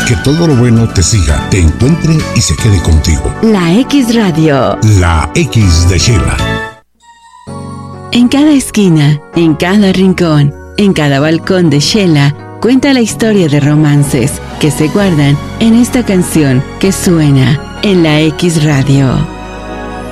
Que todo lo bueno te siga, te encuentre y se quede contigo. La X Radio. La X de Shela. En cada esquina, en cada rincón, en cada balcón de Shela, cuenta la historia de romances que se guardan en esta canción que suena en la X Radio.